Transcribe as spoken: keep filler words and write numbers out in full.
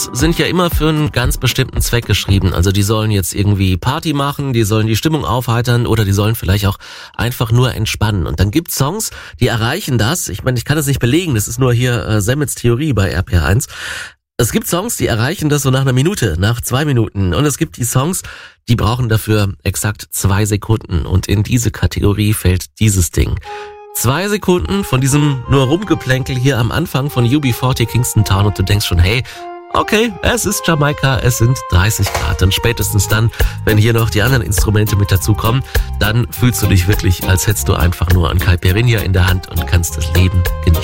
sind ja immer für einen ganz bestimmten Zweck geschrieben. Also die sollen jetzt irgendwie Party machen, die sollen die Stimmung aufheitern oder die sollen vielleicht auch einfach nur entspannen. Und dann gibt's Songs, die erreichen das. Ich meine, ich kann das nicht belegen, das ist nur hier äh, Semmets Theorie bei R P R eins. Es gibt Songs, die erreichen das so nach einer Minute, nach zwei Minuten. Und es gibt die Songs, die brauchen dafür exakt zwei Sekunden. Und in diese Kategorie fällt dieses Ding. Zwei Sekunden von diesem nur Rumgeplänkel hier am Anfang von U B vierzig Kingston Town und du denkst schon, hey, okay, es ist Jamaika, es sind dreißig Grad. Und spätestens dann, wenn hier noch die anderen Instrumente mit dazukommen, dann fühlst du dich wirklich, als hättest du einfach nur ein Caipirinha in der Hand und kannst das Leben genießen.